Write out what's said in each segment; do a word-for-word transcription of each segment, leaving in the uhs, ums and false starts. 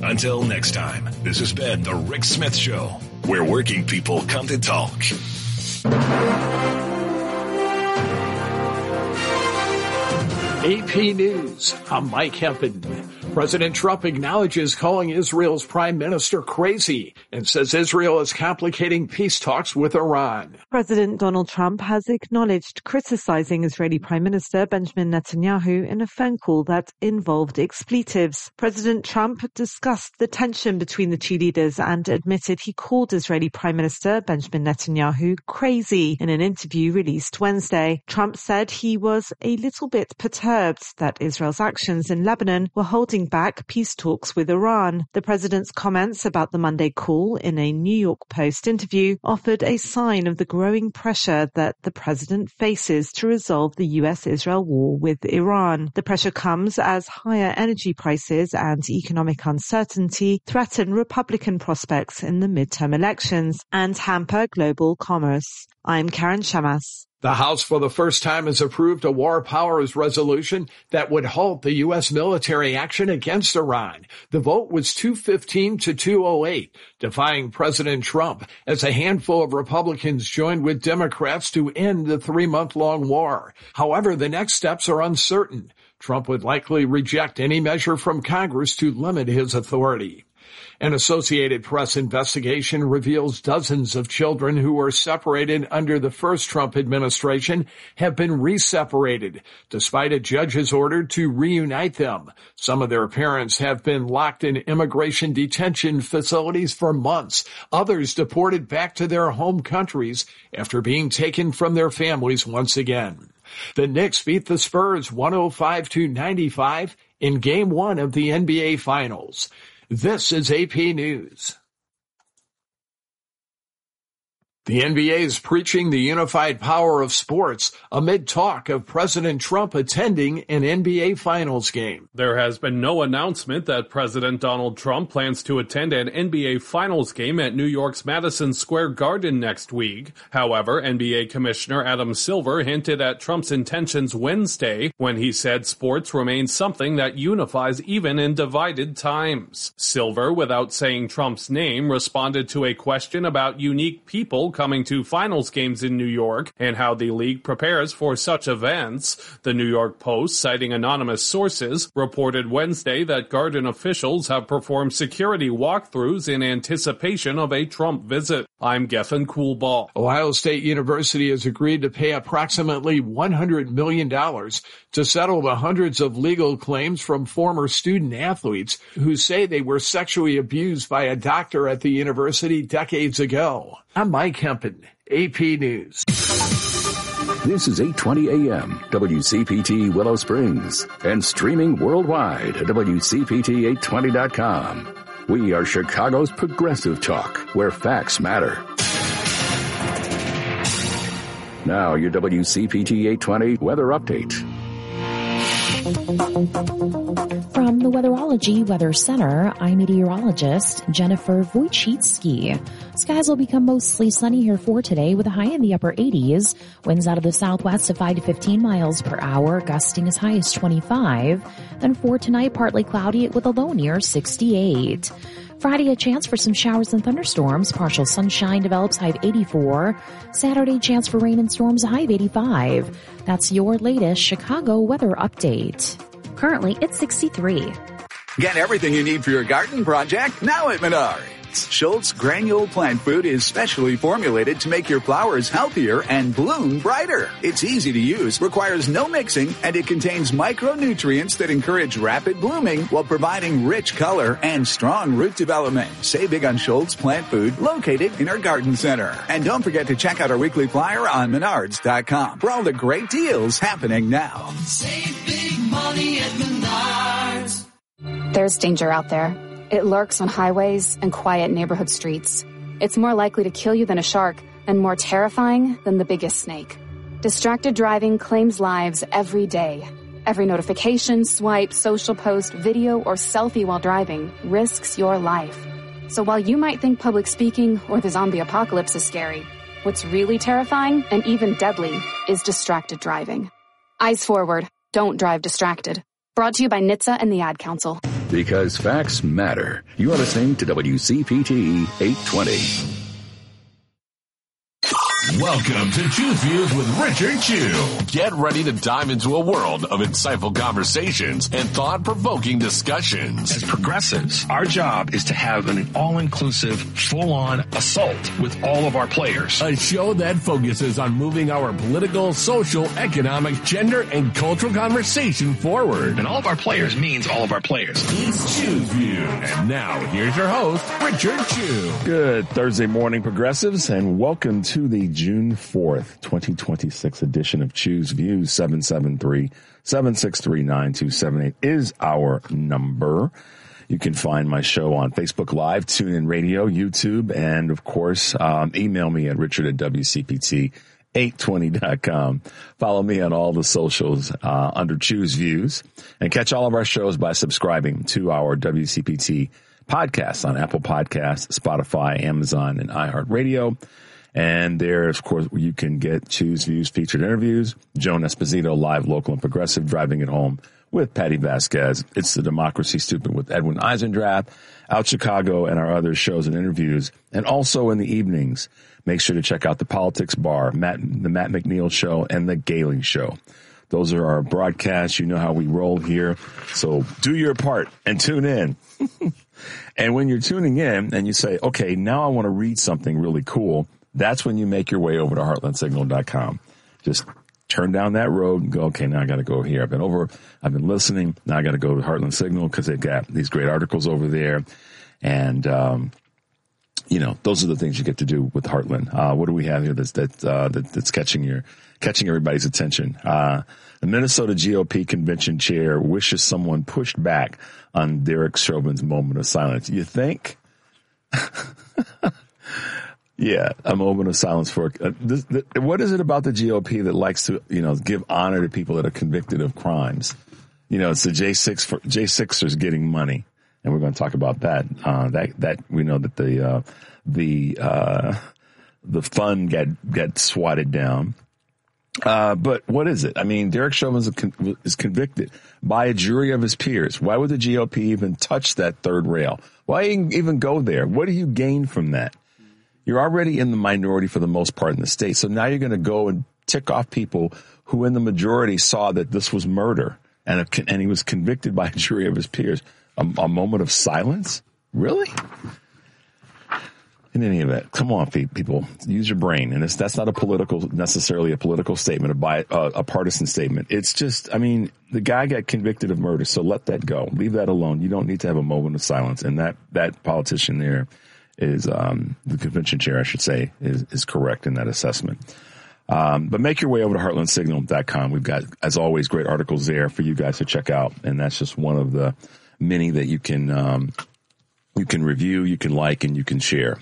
Until next time, this has been The Rick Smith Show, where working people come to talk. A P News, I'm Mike Hempen. President Trump acknowledges calling Israel's prime minister crazy and says Israel is complicating peace talks with Iran. President Donald Trump has acknowledged criticizing Israeli Prime Minister Benjamin Netanyahu in a phone call that involved expletives. President Trump discussed the tension between the two leaders and admitted he called Israeli Prime Minister Benjamin Netanyahu crazy in an interview released Wednesday. Trump said he was a little bit perturbed that Israel's actions in Lebanon were holding back peace talks with Iran. The president's comments about the Monday call in a New York Post interview offered a sign of the growing pressure that the president faces to resolve the U S Israel war with Iran. The pressure comes as higher energy prices and economic uncertainty threaten Republican prospects in the midterm elections and hamper global commerce. I'm Karen Shamas. The House for the first time has approved a war powers resolution that would halt the U S military action against Iran. The vote was two fifteen to two oh eight, defying President Trump as a handful of Republicans joined with Democrats to end the three-month-long war. However, the next steps are uncertain. Trump would likely reject any measure from Congress to limit his authority. An Associated Press investigation reveals dozens of children who were separated under the first Trump administration have been re-separated, despite a judge's order to reunite them. Some of their parents have been locked in immigration detention facilities for months. Others deported back to their home countries after being taken from their families once again. The Knicks beat the Spurs one oh five to ninety-five in Game one of the N B A Finals. This is A P News. The N B A is preaching the unified power of sports amid talk of President Trump attending an N B A Finals game. There has been no announcement that President Donald Trump plans to attend an N B A Finals game at New York's Madison Square Garden next week. However, N B A Commissioner Adam Silver hinted at Trump's intentions Wednesday when he said sports remains something that unifies even in divided times. Silver, without saying Trump's name, responded to a question about unique people coming to finals games in New York and how the league prepares for such events. The New York Post, citing anonymous sources, reported Wednesday that Garden officials have performed security walkthroughs in anticipation of a Trump visit. I'm Geffen Coolball. Ohio State University has agreed to pay approximately one hundred million dollars to settle the hundreds of legal claims from former student athletes who say they were sexually abused by a doctor at the university decades ago. I'm Mike Hempen, A P News. This is eight twenty A M, W C P T Willow Springs, and streaming worldwide at W C P T eight twenty dot com. We are Chicago's progressive talk, where facts matter. Now, your W C P T eight twenty weather update. From the Weatherology Weather Center, I'm meteorologist Jennifer Wojcicki. Skies will become mostly sunny here for today with a high in the upper eighties. Winds out of the southwest of five to fifteen miles per hour, gusting as high as twenty-five. Then for tonight, partly cloudy with a low near sixty-eight. Friday, a chance for some showers and thunderstorms. Partial sunshine develops, high of eighty-four. Saturday, chance for rain and storms, a high of eighty-five. That's your latest Chicago weather update. Currently, it's sixty-three. Get everything you need for your garden project now at Menards. Schultz Granule Plant Food is specially formulated to make your flowers healthier and bloom brighter. It's easy to use, requires no mixing, and it contains micronutrients that encourage rapid blooming while providing rich color and strong root development. Save big on Schultz Plant Food, located in our garden center. And don't forget to check out our weekly flyer on menards dot com for all the great deals happening now. Save big money at Menards. There's danger out there. It lurks on highways and quiet neighborhood streets. It's more likely to kill you than a shark and more terrifying than the biggest snake. Distracted driving claims lives every day. Every notification, swipe, social post, video, or selfie while driving risks your life. So while you might think public speaking or the zombie apocalypse is scary, what's really terrifying and even deadly is distracted driving. Eyes forward. Don't drive distracted. Brought to you by N H T S A and the Ad Council. Because facts matter. You are listening to W C P T eight twenty. Welcome to Choose Views with Richard Chew. Get ready to dive into a world of insightful conversations and thought-provoking discussions. As progressives, our job is to have an all-inclusive, full-on assault with all of our players. A show that focuses on moving our political, social, economic, gender, and cultural conversation forward. And all of our players means all of our players. It's Choose Views. And now, here's your host, Richard Chew. Good Thursday morning, progressives, and welcome to the June fourth, twenty twenty-six edition of Choose Views. Seven seven three, seven six three, nine two seven eight is our number. You can find my show on Facebook Live, TuneIn Radio, YouTube, and of course, um, email me at richard at W C P T eight twenty dot com. Follow me on all the socials uh, under Choose Views, and catch all of our shows by subscribing to our W C P T podcasts on Apple Podcasts, Spotify, Amazon, and iHeartRadio. And there, of course, you can get Choose Views featured interviews, Joan Esposito, live, local, and progressive, driving it home with Patty Vasquez. It's the Democracy Stupid with Edwin Eisendrath, Out Chicago, and our other shows and interviews. And also in the evenings, make sure to check out the Politics Bar, Matt, the Matt McNeil Show, and the Galen Show. Those are our broadcasts. You know how we roll here. So do your part and tune in. And when you're tuning in and you say, okay, now I want to read something really cool, that's when you make your way over to heartland signal dot com. Just turn down that road and go, okay, now I got to go here. I've been over, I've been listening. Now I got to go to Heartland Signal because they've got these great articles over there. And, um, you know, those are the things you get to do with Heartland. Uh, what do we have here that's, that, uh, that, that's catching your, catching everybody's attention? Uh, the Minnesota G O P convention chair wishes someone pushed back on Derek Chauvin's moment of silence. You think? Yeah, a moment of silence for uh, this, the, what is it about the G O P that likes to, you know, give honor to people that are convicted of crimes? You know, it's the J six for J sixers getting money, and we're going to talk about that. Uh, that that we know that the uh, the uh, the fund got got swatted down. Uh, but what is it? I mean, Derek Chauvin is, con- is convicted by a jury of his peers. Why would the G O P even touch that third rail? Why even go there? What do you gain from that? You're already in the minority for the most part in the state. So now you're going to go and tick off people who in the majority saw that this was murder and, a, and he was convicted by a jury of his peers. A, a moment of silence? Really? In any event, come on, people, use your brain. And it's, that's not a political, necessarily a political statement, a, bi, uh, a partisan statement. It's just, I mean, the guy got convicted of murder. So let that go. Leave that alone. You don't need to have a moment of silence. And that, that politician there is, um, the convention chair, I should say, is, is correct in that assessment. Um, but make your way over to heartland signal dot com. We've got, as always, great articles there for you guys to check out. And that's just one of the many that you can, um, you can review, you can like, and you can share.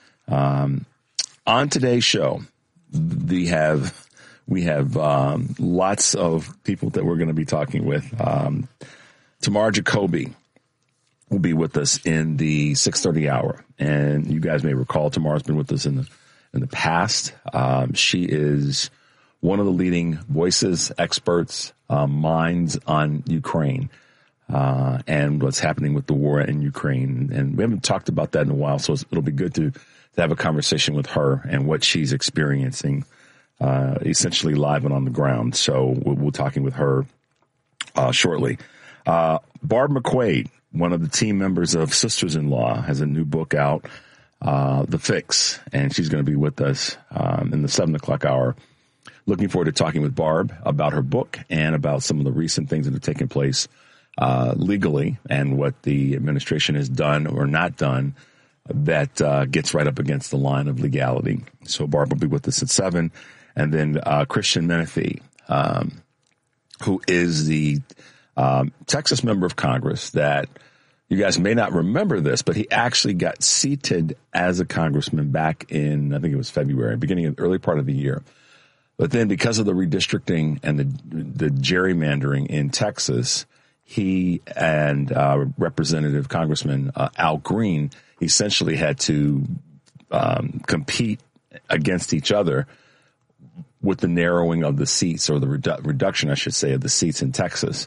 Um, on today's show, we have, we have, um, lots of people that we're going to be talking with. Um, Tamar Jacoby will be with us in the six thirty hour. And you guys may recall Tamar's been with us in the, in the past. Um, she is one of the leading voices, experts, um, minds on Ukraine, uh, and what's happening with the war in Ukraine. And we haven't talked about that in a while. So it'll be good to, to have a conversation with her and what she's experiencing, uh, essentially live and on the ground. So we'll, we'll talking with her, uh, shortly. Uh, Barb McQuaid, one of the team members of Sisters-in-Law, has a new book out, uh, The Fix, and she's going to be with us, um, in the seven o'clock hour. Looking forward to talking with Barb about her book and about some of the recent things that have taken place, uh, legally and what the administration has done or not done that, uh, gets right up against the line of legality. So Barb will be with us at seven. And then, uh, Christian Menefee, um, who is the, um, Texas member of Congress that you guys may not remember this, but he actually got seated as a congressman back in, I think it was February, beginning of the early part of the year. But then because of the redistricting and the, the gerrymandering in Texas, he and, uh, Representative Congressman, uh, Al Green essentially had to, um, compete against each other with the narrowing of the seats, or the redu- reduction, I should say, of the seats in Texas.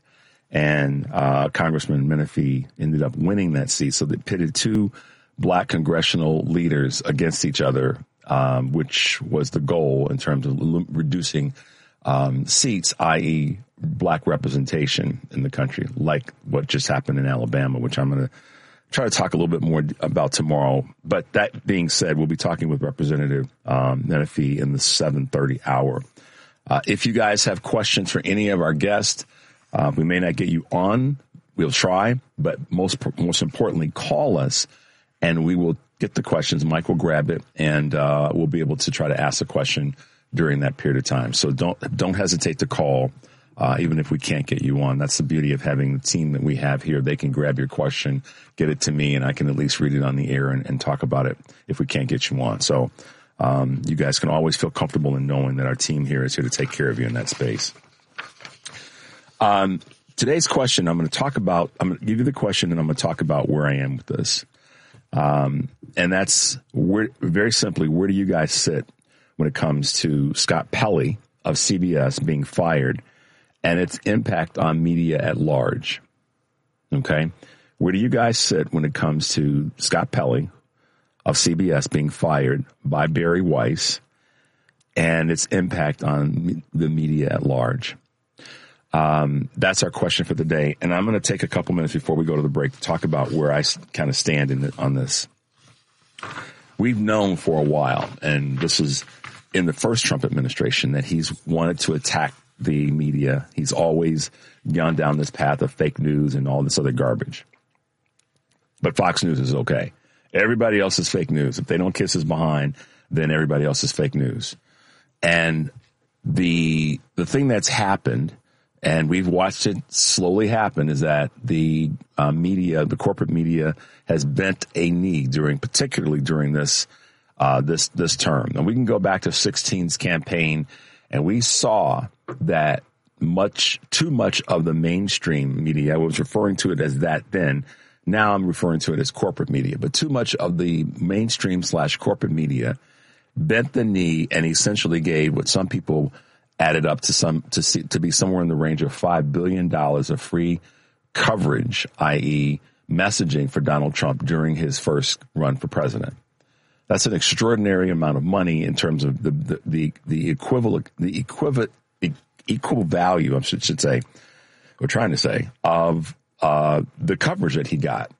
and uh, Congressman Menifee ended up winning that seat. So they pitted two black congressional leaders against each other, um, which was the goal in terms of l- reducing um, seats, that is black representation in the country, like what just happened in Alabama, which I'm going to try to talk a little bit more about tomorrow. But that being said, we'll be talking with Representative um, Menifee in the seven thirty hour. Uh, if you guys have questions for any of our guests, uh, we may not get you on. We'll try, but most most importantly, call us, and we will get the questions. Mike will grab it, and uh, we'll be able to try to ask a question during that period of time. So don't don't hesitate to call, uh, even if we can't get you on. That's the beauty of having the team that we have here. They can grab your question, get it to me, and I can at least read it on the air and, and talk about it if we can't get you on. So um, you guys can always feel comfortable in knowing that our team here is here to take care of you in that space. Um, today's question, I'm going to talk about, I'm going to give you the question, and I'm going to talk about where I am with this. Um, and that's where, very simply, where do you guys sit when it comes to Scott Pelley of C B S being fired and its impact on media at large? Okay. Where do you guys sit when it comes to Scott Pelley of C B S being fired by Bari Weiss and its impact on the media at large? Um, that's our question for the day. And I'm going to take a couple minutes before we go to the break to talk about where I kind of stand in the, on this. We've known for a while, and this is in the first Trump administration, that he's wanted to attack the media. He's always gone down this path of fake news and all this other garbage. But Fox News is okay. Everybody else is fake news. If they don't kiss his behind, then everybody else is fake news. And the the thing that's happened, and we've watched it slowly happen, is that the uh, media, the corporate media, has bent a knee during, particularly during this uh, this this term. And we can go back to sixteen's campaign, and we saw that much, too much of the mainstream media, I was referring to it as that then. Now I'm referring to it as corporate media, but too much of the mainstream slash corporate media bent the knee and essentially gave what some people added up to some to see, to be somewhere in the range of five billion dollars of free coverage, that is messaging for Donald Trump during his first run for president. That's an extraordinary amount of money in terms of the the the, the equivalent the equivalent equal value, I should, should say, we're trying to say, of uh, the coverage that he got.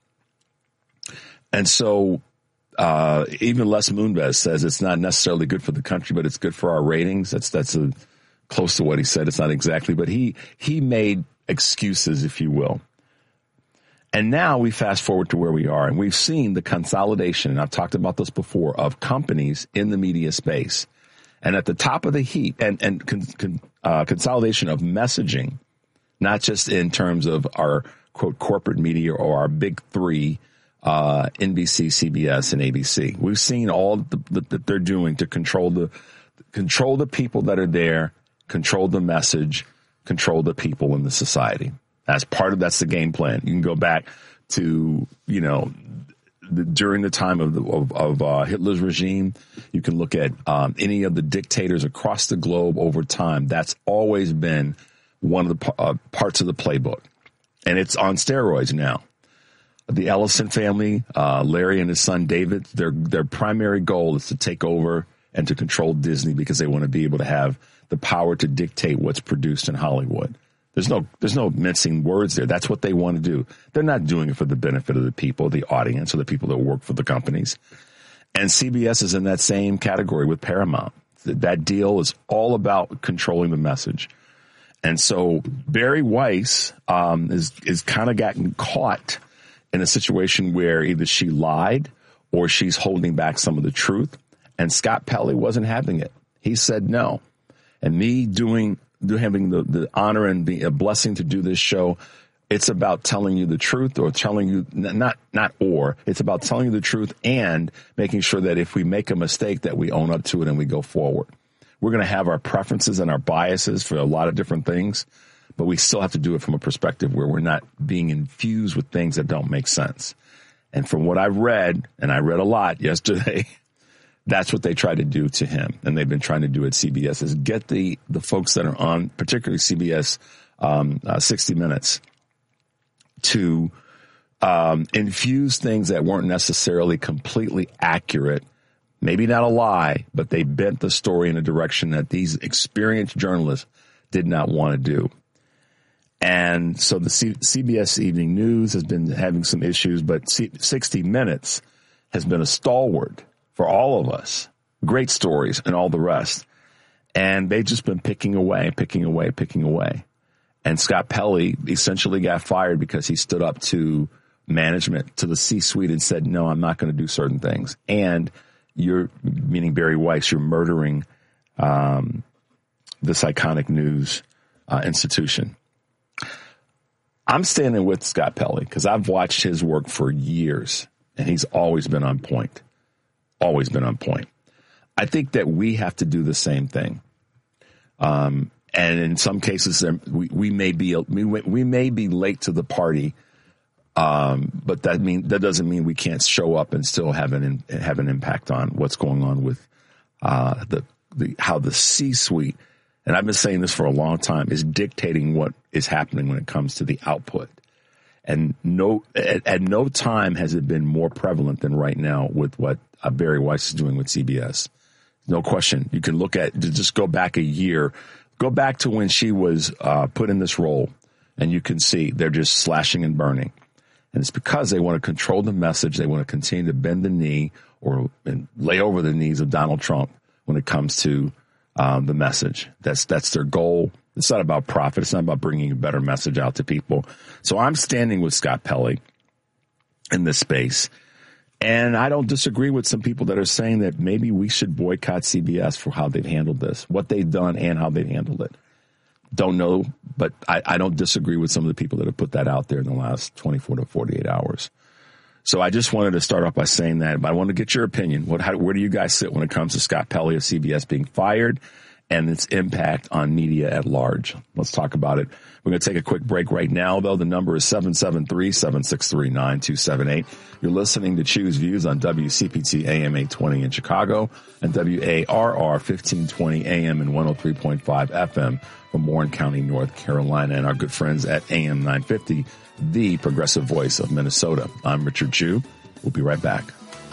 And so uh, even Les Moonves says it's not necessarily good for the country, but it's good for our ratings. That's that's a, close to what he said. It's not exactly, but he he made excuses, if you will. And now we fast forward to where we are, and we've seen the consolidation, and I've talked about this before, of companies in the media space. And at the top of the heap, and, and con, con, uh, consolidation of messaging, not just in terms of our, quote, corporate media or our big three, uh, N B C, C B S, and A B C. We've seen all that the, the, they're doing to control the control the people that are there, control the message, control the people in the society. That's part of, that's the game plan. You can go back to, you know, the, during the time of the, of, of uh, Hitler's regime. You can look at um, any of the dictators across the globe over time. That's always been one of the uh, parts of the playbook. And it's on steroids now. The Ellison family, uh, Larry and his son David, their their primary goal is to take over and to control Disney because they want to be able to have the power to dictate what's produced in Hollywood. There's no there's no mincing words there. That's what they want to do. They're not doing it for the benefit of the people, the audience, or the people that work for the companies. And C B S is in that same category with Paramount. That deal is all about controlling the message. And so Bari Weiss um, is is kind of gotten caught in a situation where either she lied or she's holding back some of the truth. And Scott Pelley wasn't having it. He said no. And me doing having the, the honor and the a blessing to do this show, it's about telling you the truth, or telling you not not or it's about telling you the truth and making sure that if we make a mistake that we own up to it and we go forward. We're going to have our preferences and our biases for a lot of different things, but we still have to do it from a perspective where we're not being infused with things that don't make sense. And from what I've read, and I read a lot yesterday, that's what they try to do to him. And they've been trying to do at C B S, is get the, the folks that are on, particularly C B S um, uh, sixty minutes, to um, infuse things that weren't necessarily completely accurate. Maybe not a lie, but they bent the story in a direction that these experienced journalists did not want to do. And so the C- CBS Evening News has been having some issues, but C- sixty minutes has been a stalwart for all of us. Great stories and all the rest. And they've just been picking away, picking away, picking away. And Scott Pelley essentially got fired because he stood up to management, to the C-suite, and said, no, I'm not going to do certain things. And you're, meaning Barry Weiss, you're murdering um, this iconic news uh, institution. I'm standing with Scott Pelley because I've watched his work for years, and he's always been on point, always been on point. I think that we have to do the same thing. Um, and in some cases, we, we may be we, we may be late to the party, um, but that mean that doesn't mean we can't show up and still have an have an impact on what's going on with uh, the the how the C-suite. And I've been saying this for a long time, is dictating what is happening when it comes to the output. And no, at, at no time has it been more prevalent than right now with what uh, Barry Weiss is doing with C B S. No question. You can look at, just go back a year, go back to when she was uh, put in this role, and you can see they're just slashing and burning. And it's because they want to control the message. They want to continue to bend the knee or and lay over the knees of Donald Trump when it comes to um, the message. That's that's their goal. It's not about profit. It's not about bringing a better message out to people. So I'm standing with Scott Pelley in this space. And I don't disagree with some people that are saying that maybe we should boycott C B S for how they've handled this, what they've done and how they've handled it. Don't know, but I, I don't disagree with some of the people that have put that out there in the last twenty-four to forty-eight hours. So I just wanted to start off by saying that, but I want to get your opinion. What, how, where do you guys sit when it comes to Scott Pelley of C B S being fired and its impact on media at large? Let's talk about it. We're going to take a quick break right now, though. The number is seven seven three, seven six three, nine two seven eight. You're listening to Choose Views on W C P T A M eight twenty in Chicago and W A R R fifteen twenty A M and one oh three point five F M from Warren County, North Carolina, and our good friends at A M nine fifty, the progressive voice of Minnesota. I'm Richard Chu. We'll be right back.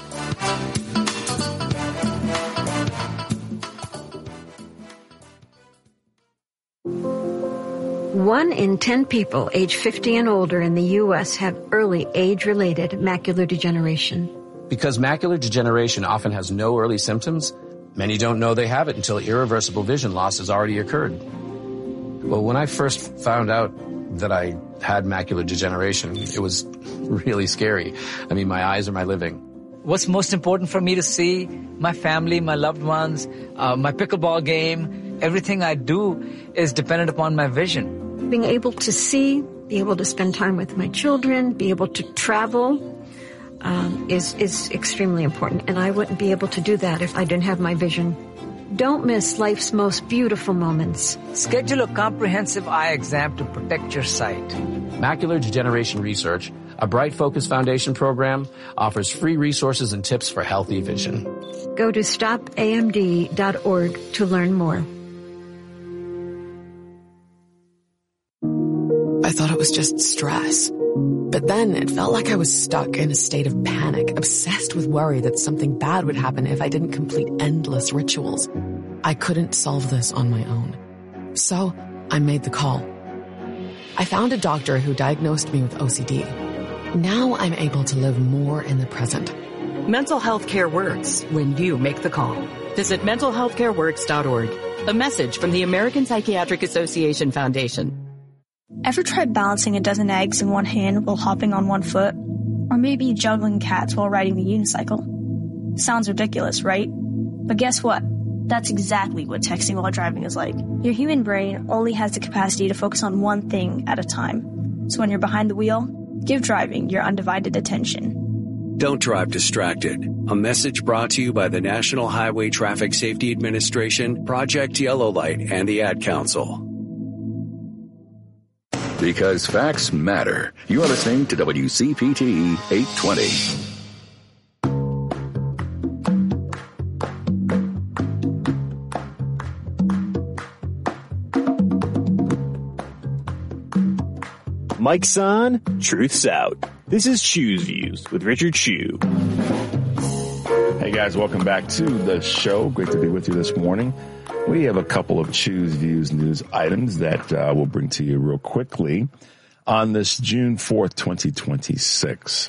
One in ten people age fifty and older in the U S have early age-related macular degeneration. Because macular degeneration often has no early symptoms, many don't know they have it until irreversible vision loss has already occurred. Well, when I first found out that I had macular degeneration, it was really scary. I mean, my eyes are my living. What's most important for me to see? My family, my loved ones, uh, my pickleball game. Everything I do is dependent upon my vision. Being able to see, be able to spend time with my children, be able to travel um, is, is extremely important. And I wouldn't be able to do that if I didn't have my vision. Don't miss life's most beautiful moments. Schedule a comprehensive eye exam to protect your sight. Macular Degeneration Research, a Bright Focus Foundation program, offers free resources and tips for healthy vision. Go to stop A M D dot org to learn more. I thought it was just stress. But then it felt like I was stuck in a state of panic, obsessed with worry that something bad would happen if I didn't complete endless rituals. I couldn't solve this on my own. So I made the call. I found a doctor who diagnosed me with O C D. Now I'm able to live more in the present. Mental health care works when you make the call. Visit mental health care works dot org. A message from the American Psychiatric Association Foundation. Ever tried balancing a dozen eggs in one hand while hopping on one foot? Or maybe juggling cats while riding the unicycle? Sounds ridiculous, right? But guess what? That's exactly what texting while driving is like. Your human brain only has the capacity to focus on one thing at a time. So when you're behind the wheel, give driving your undivided attention. Don't drive distracted. A message brought to you by the National Highway Traffic Safety Administration, Project Yellow Light, and the Ad Council. Because facts matter. You are listening to W C P T eight twenty. Mike's on, truth's out. This is Chew's Views with Richard Chew. Hey guys, welcome back to the show. Great to be with you this morning. We have a couple of Chew's Views news items that uh, we'll bring to you real quickly on this June fourth, twenty twenty-six.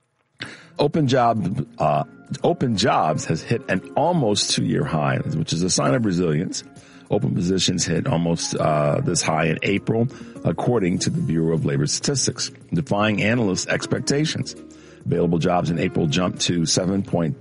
Open job, uh, open jobs has hit an almost two-year high, which is a sign of resilience. Open positions hit almost uh, this high in April, according to the Bureau of Labor Statistics, defying analysts' expectations. Available jobs in April jumped to seven point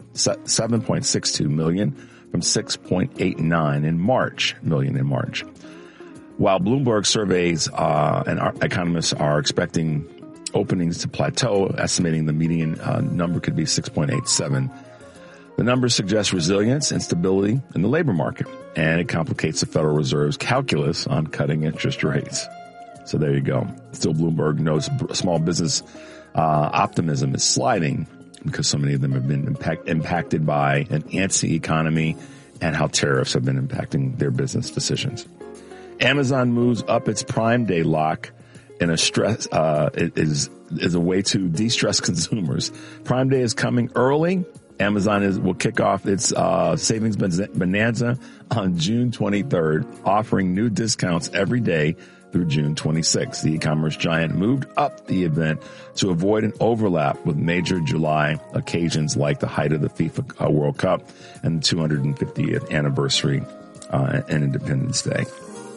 six two million from six point eight nine in March, million in March. While Bloomberg surveys uh, and our economists are expecting openings to plateau, estimating the median uh, number could be six point eight seven. The numbers suggest resilience and stability in the labor market, and it complicates the Federal Reserve's calculus on cutting interest rates. So there you go. Still, Bloomberg knows small business uh, optimism is sliding because so many of them have been impact, impacted by an antsy economy and how tariffs have been impacting their business decisions. Amazon moves up its Prime Day lock in a stress, uh, is, is a way to de-stress consumers. Prime Day is coming early. Amazon is, will kick off its, uh, savings bonanza on June twenty-third, offering new discounts every day through June twenty-sixth. The e-commerce giant moved up the event to avoid an overlap with major July occasions like the height of the FIFA World Cup and the two hundred fiftieth anniversary, uh, and Independence Day.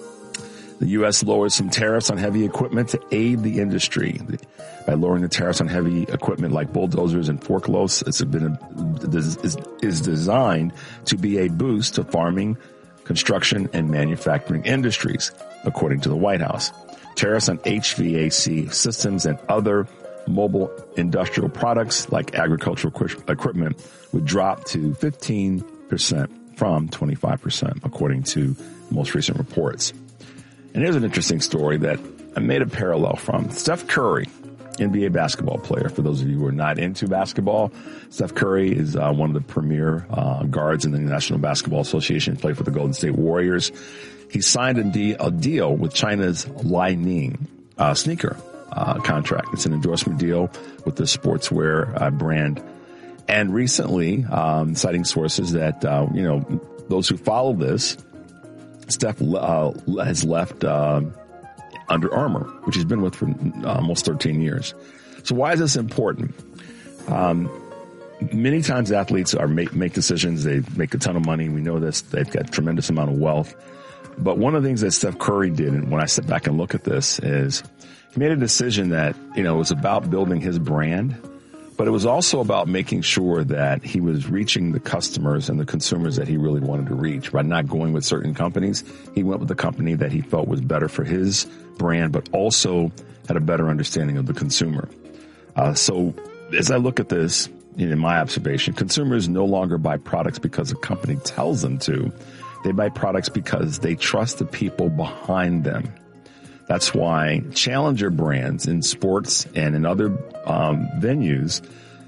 The U S lowered some tariffs on heavy equipment to aid the industry. By lowering the tariffs on heavy equipment like bulldozers and forklifts, it's been a, is, is designed to be a boost to farming, construction, and manufacturing industries, according to the White House. Tariffs on H V A C systems and other mobile industrial products like agricultural equipment would drop to fifteen percent from twenty-five percent, according to most recent reports. And here's an interesting story that I made a parallel from. Steph Curry, N B A basketball player. For those of you who are not into basketball, Steph Curry is uh, one of the premier uh, guards in the National Basketball Association. He played for the Golden State Warriors. He signed a, de- a deal with China's Li Ning uh, sneaker uh, contract. It's an endorsement deal with the sportswear uh, brand. And recently, um, citing sources that, uh, you know, those who follow this, Steph uh, has left uh, Under Armour, which he's been with for almost thirteen years. So why is this important? Um, many times athletes are make, make decisions. They make a ton of money. We know this. They've got a tremendous amount of wealth. But one of the things that Steph Curry did, and when I sit back and look at this, is he made a decision that, you know, it was about building his brand, but it was also about making sure that he was reaching the customers and the consumers that he really wanted to reach. By not going with certain companies, he went with the company that he felt was better for his brand, but also had a better understanding of the consumer. Uh, so as I look at this, in my observation, consumers no longer buy products because a company tells them to. They buy products because they trust the people behind them. That's why challenger brands in sports and in other um, venues,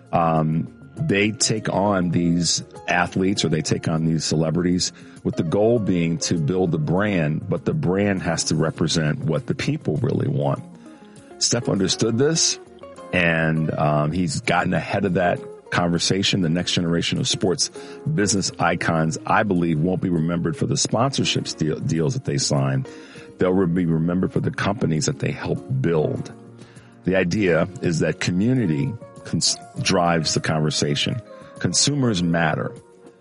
um, they take on these athletes or they take on these celebrities with the goal being to build the brand, but the brand has to represent what the people really want. Steph understood this, and um, he's gotten ahead of that conversation. The next generation of sports business icons, I believe, won't be remembered for the sponsorships deal, deals that they sign. They'll be remembered for the companies that they help build. The idea is that community cons- drives the conversation. Consumers matter.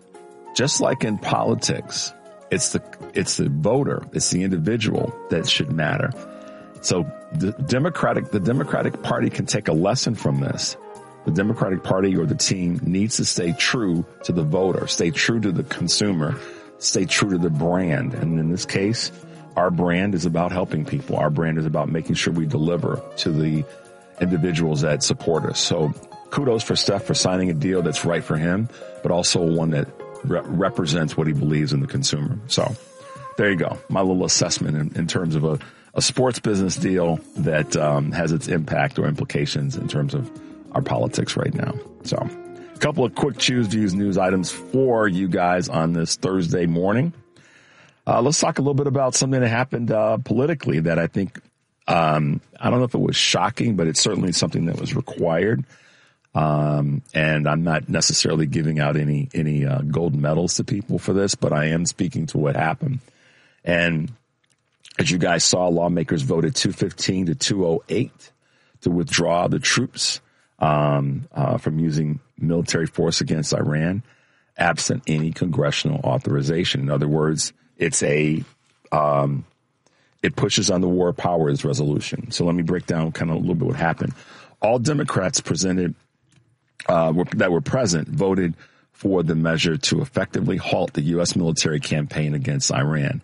Just like in politics, it's the it's the voter, it's the individual that should matter. So the Democratic the Democratic Party can take a lesson from this. The Democratic Party or the team needs to stay true to the voter, stay true to the consumer, stay true to the brand. And in this case, our brand is about helping people. Our brand is about making sure we deliver to the individuals that support us. So kudos for Steph for signing a deal that's right for him, but also one that re- represents what he believes in the consumer. So there you go. My little assessment in, in terms of a, a sports business deal that um, has its impact or implications in terms of our politics right now. So a couple of quick Choose Views news items for you guys on this Thursday morning. Uh, let's talk a little bit about something that happened uh, politically that I think Um, I don't know if it was shocking, but it's certainly something that was required. Um, and I'm not necessarily giving out any, any, uh, gold medals to people for this, but I am speaking to what happened. And as you guys saw, lawmakers voted two fifteen to two oh eight to withdraw the troops, um, uh, from using military force against Iran, absent any congressional authorization. In other words, it's a, um, it pushes on the War Powers Resolution. So let me break down kind of a little bit what happened. All Democrats presented Uh, were, that were present voted for the measure to effectively halt the U S military campaign against Iran.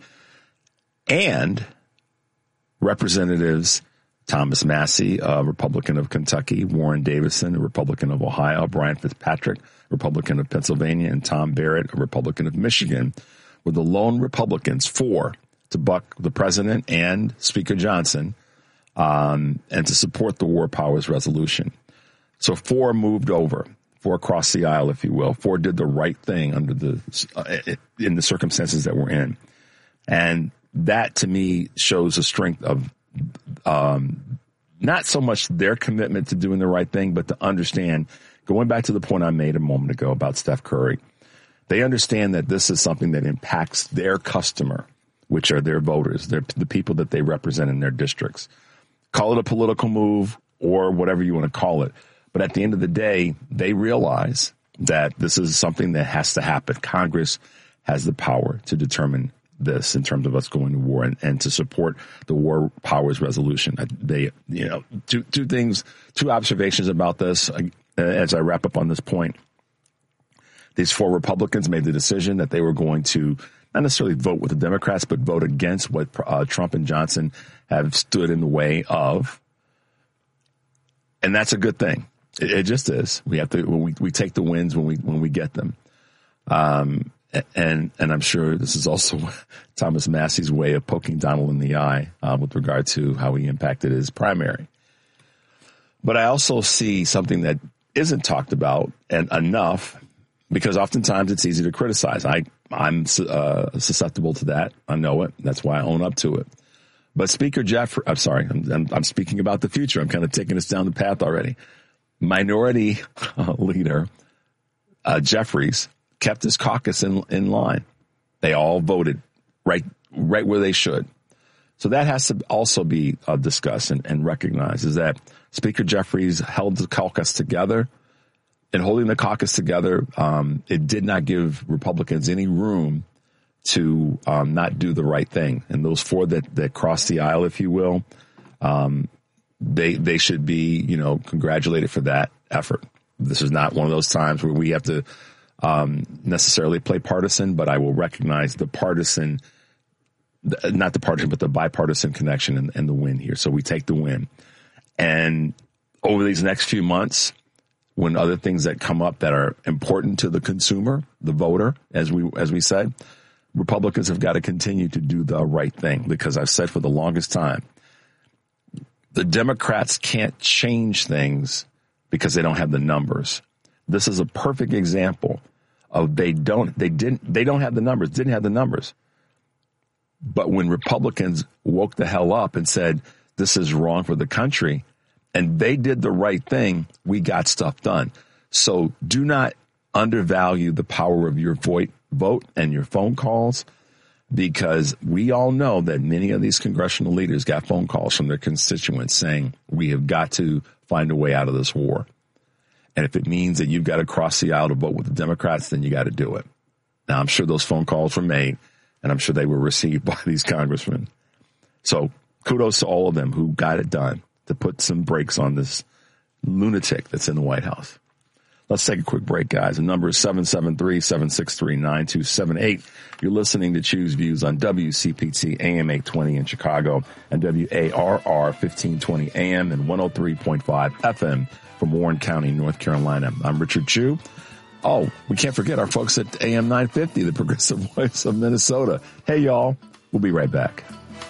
And Representatives Thomas Massie, a Republican of Kentucky, Warren Davidson, a Republican of Ohio, Brian Fitzpatrick, Republican of Pennsylvania, and Tom Barrett, a Republican of Michigan, were the lone Republicans for to buck the president and Speaker Johnson um, and to support the War Powers Resolution. So four moved over, four across the aisle, if you will. Four did the right thing under the uh, in the circumstances that we're in. And that, to me, shows the strength of um, not so much their commitment to doing the right thing, but to understand, going back to the point I made a moment ago about Steph Curry, they understand that this is something that impacts their customer, which are their voters, they're the people that they represent in their districts. Call it a political move or whatever you want to call it. But at the end of the day, they realize that this is something that has to happen. Congress has the power to determine this in terms of us going to war and, and to support the War Powers Resolution. They, you know, two, two things, two observations about this as I wrap up on this point. These four Republicans made the decision that they were going to not necessarily vote with the Democrats, but vote against what uh, Trump and Johnson have stood in the way of. And that's a good thing. It, it just is. We have to, when we, we take the wins when we, when we get them. Um, and, and I'm sure this is also Thomas Massie's way of poking Donald in the eye, uh, with regard to how he impacted his primary. But I also see something that isn't talked about and enough, because oftentimes it's easy to criticize. I, I'm, uh, susceptible to that. I know it. That's why I own up to it. But Speaker Jeffrey, I'm sorry, I'm, I'm, I'm speaking about the future. I'm kind of taking us down the path already. Minority uh, leader uh, Jeffries kept his caucus in, in line. They all voted right, right where they should. So that has to also be uh, discussed and, and recognized, is that Speaker Jeffries held the caucus together. In holding the caucus together, um, it did not give Republicans any room to um, not do the right thing. And those four that, that crossed the aisle, if you will, um, they they should be, you know, congratulated for that effort. This is not one of those times where we have to um, necessarily play partisan, but I will recognize the partisan, not the partisan, but the bipartisan connection and, and the win here. So we take the win. And over these next few months, when other things that come up that are important to the consumer, the voter, as we as we said, Republicans have got to continue to do the right thing, because I've said for the longest time, the Democrats can't change things because they don't have the numbers. This is a perfect example of they don't, they didn't, they don't have the numbers, didn't have the numbers. But when Republicans woke the hell up and said, this is wrong for the country, and they did the right thing, we got stuff done. So do not undervalue the power of your vote, vote and your phone calls, because we all know that many of these congressional leaders got phone calls from their constituents saying, we have got to find a way out of this war. And if it means that you've got to cross the aisle to vote with the Democrats, then you got to do it. Now, I'm sure those phone calls were made, and I'm sure they were received by these congressmen. So kudos to all of them who got it done to put some brakes on this lunatic that's in the White House. Let's take a quick break, guys. The number is seven seven three, seven six three, nine two seven eight. You're listening to Choose Views on W C P T A M eight twenty in Chicago and W A R R fifteen twenty A M and one oh three point five F M from Warren County, North Carolina. I'm Richard Chu. Oh, we can't forget our folks at A M nine fifty, the progressive voice of Minnesota. Hey, y'all. We'll be right back.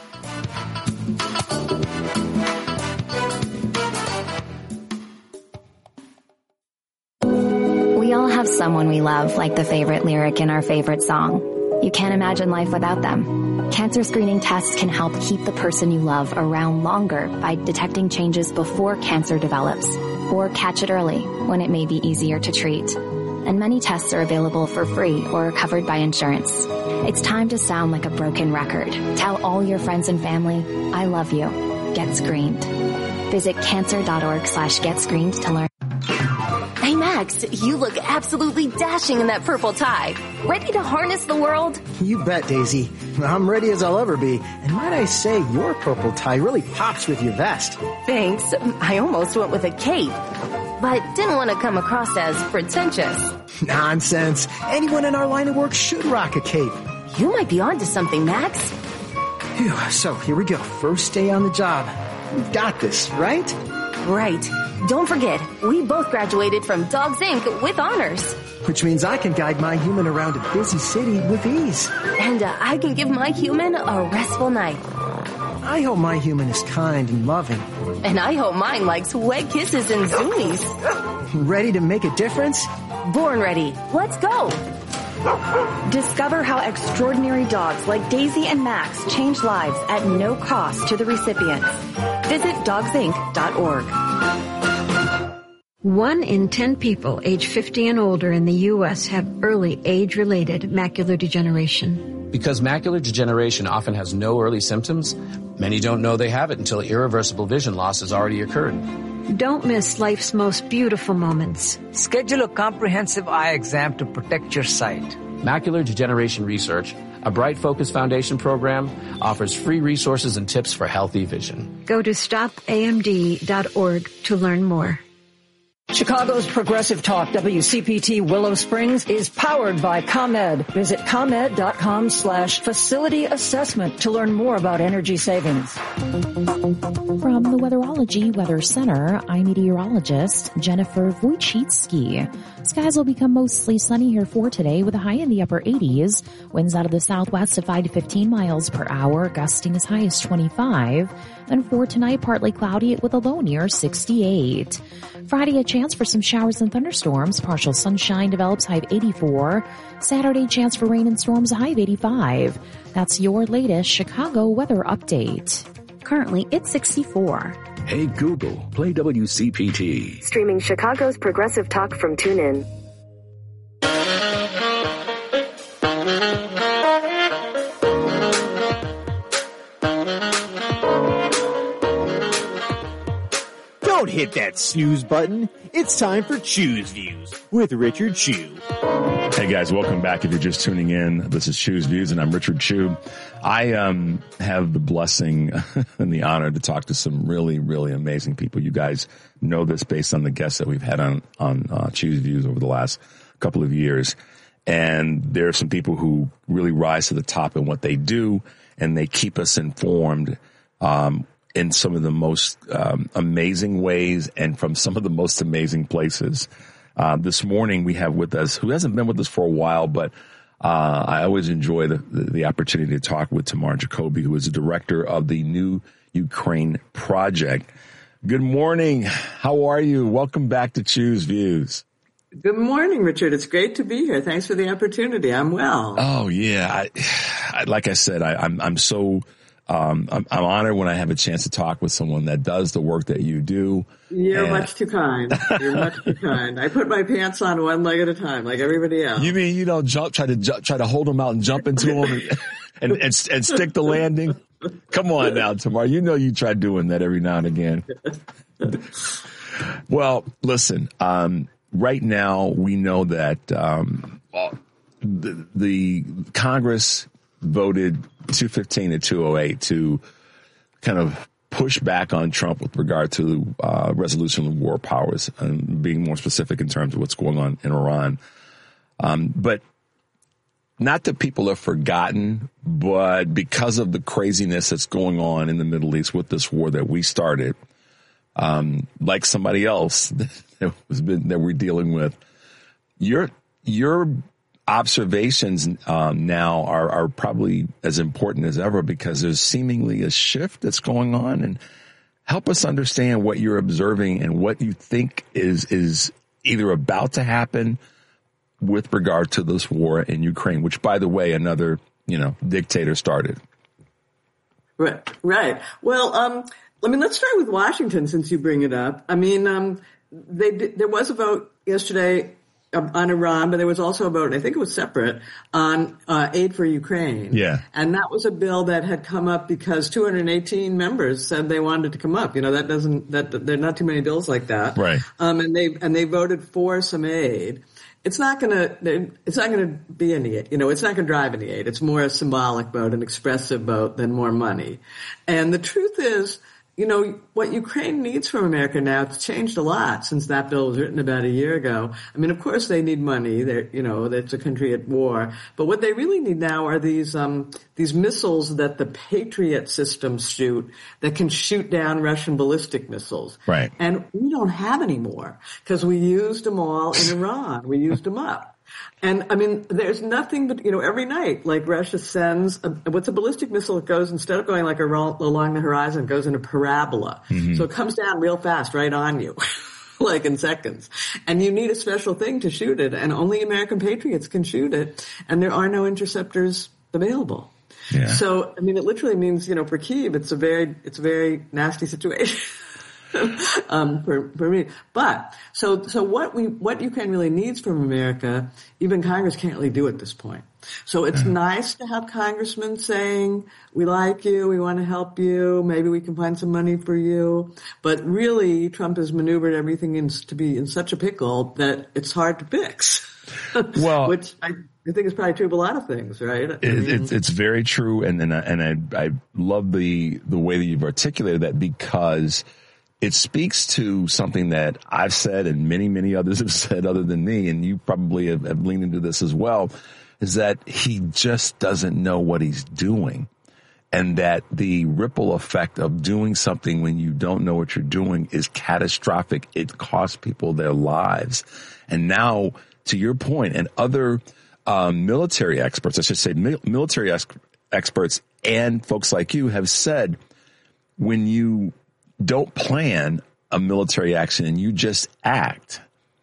We all have someone we love, like the favorite lyric in our favorite song. You can't imagine life without them. Cancer screening tests can help keep the person you love around longer by detecting changes before cancer develops, or catch it early when it may be easier to treat. And many tests are available for free or are covered by insurance. It's time to sound like a broken record. Tell all your friends and family, I love you. Get screened. Visit cancer.org slash get screened to learn. Hey, Max, you look absolutely dashing in that purple tie. Ready to harness the world? You bet, Daisy. I'm ready as I'll ever be. And might I say, your purple tie really pops with your vest. Thanks. I almost went with a cape, but didn't want to come across as pretentious. Nonsense. Anyone in our line of work should rock a cape. You might be onto something, Max. Phew, so here we go. First day on the job. We've got this, right? Right. Don't forget, we both graduated from Dogs Incorporated with honors. Which means I can guide my human around a busy city with ease. And uh, I can give my human a restful night. I hope my human is kind and loving. And I hope mine likes wet kisses and zoomies. Ready to make a difference? Born ready. Let's go. Discover how extraordinary dogs like Daisy and Max change lives at no cost to the recipients. Visit dogs inc dot org. One in ten people age fifty and older in the U S have early age-related macular degeneration. Because macular degeneration often has no early symptoms, many don't know they have it until irreversible vision loss has already occurred. Don't miss life's most beautiful moments. Schedule a comprehensive eye exam to protect your sight. Macular Degeneration Research, a Bright Focus Foundation program, offers free resources and tips for healthy vision. Go to stop A M D dot org to learn more. Chicago's Progressive Talk, W C P T Willow Springs, is powered by ComEd. Visit ComEd.com slash facility assessment to learn more about energy savings. From the Weatherology Weather Center, I'm meteorologist Jennifer Wojcicki. Skies will become mostly sunny here for today with a high in the upper eighties. Winds out of the southwest of five to fifteen miles per hour, gusting as high as twenty-five. And for tonight, partly cloudy with a low near sixty-eight. Friday, a chance for some showers and thunderstorms. Partial sunshine develops, high of eighty-four. Saturday, chance for rain and storms, a high of eighty-five. That's your latest Chicago weather update. Currently, it's sixty-four. Hey Google, play W C P T. Streaming Chicago's Progressive Talk from TuneIn. Don't hit that snooze button. It's time for Choose Views with Richard Chew. Hey guys, welcome back. If you're just tuning in, this is Choose Views and I'm Richard Chew. I um have the blessing and the honor to talk to some really, really amazing people. You guys know this based on the guests that we've had on, on uh, Choose Views over the last couple of years. And there are some people who really rise to the top in what they do, and they keep us informed um in some of the most um, amazing ways and from some of the most amazing places. Uh, this morning we have with us, who hasn't been with us for a while, but uh, I always enjoy the, the, the opportunity to talk with Tamar Jacoby, who is the director of the New Ukraine Project. Good morning. How are you? Welcome back to Choose Views. Good morning, Richard. It's great to be here. Thanks for the opportunity. I'm well. Oh, yeah. I, I, like I said, I, I'm, I'm so... Um, I'm, I'm honored when I have a chance to talk with someone that does the work that you do. You're and much too kind. You're much too kind. I put my pants on one leg at a time, like everybody else. You mean you don't jump, try to ju- try to hold them out and jump into them and, and, and, and stick the landing? Come on now, Tamar. You know you try doing that every now and again. Well, listen, um, right now we know that um, the, the Congress voted two fifteen to two oh eight to kind of push back on Trump with regard to uh, resolution of war powers, and being more specific in terms of what's going on in Iran. Um, but not that people have forgotten, but because of the craziness that's going on in the Middle East with this war that we started, um, like somebody else that was been, that we're dealing with, your your observations um, now are, are probably as important as ever, because there's seemingly a shift that's going on. And help us understand what you're observing and what you think is is either about to happen with regard to this war in Ukraine, which, by the way, another, you know, dictator started. Right, right. Well, um, I mean, let's start with Washington since you bring it up. I mean, um, they did, there was a vote yesterday on Iran, but there was also a vote, I think it was separate, on uh, aid for Ukraine. Yeah. And that was a bill that had come up because two hundred eighteen members said they wanted to come up. You know, that doesn't, that, there are not too many bills like that. Right. Um, and they, and they voted for some aid. It's not gonna, it's not gonna be any aid. You know, it's not gonna drive any aid. It's more a symbolic vote, an expressive vote than more money. And the truth is, you know, what Ukraine needs from America now, it's changed a lot since that bill was written about a year ago. I mean, of course they need money. They're, you know, it's a country at war. But what they really need now are these, um, these missiles that the Patriot systems shoot that can shoot down Russian ballistic missiles. Right. And we don't have any more because we used them all in Iran. We used them up. And I mean, there's nothing but, you know, every night, like Russia sends, a, what's a ballistic missile? It goes, instead of going like a, along the horizon, it goes in a parabola. Mm-hmm. So it comes down real fast right on you, like in seconds. And you need a special thing to shoot it, and only American Patriots can shoot it, and there are no interceptors available. Yeah. So, I mean, it literally means, you know, for Kyiv, it's a very, it's a very nasty situation. um, for, for me. But, so, so what we, what Ukraine really needs from America, even Congress can't really do at this point. So it's mm-hmm. nice to have congressmen saying, we like you, we want to help you, maybe we can find some money for you. But really, Trump has maneuvered everything in, to be in such a pickle that it's hard to fix. Well, which I, I think is probably true of a lot of things, right? It, it's, it's very true. And, and, I, and I, I love the, the way that you've articulated that, because it speaks to something that I've said and many, many others have said other than me, and you probably have, have leaned into this as well, is that he just doesn't know what he's doing. And that the ripple effect of doing something when you don't know what you're doing is catastrophic. It costs people their lives. And now, to your point, and other um, military experts, I should say mil- military ex- experts and folks like you have said, when you don't plan a military action and you just act,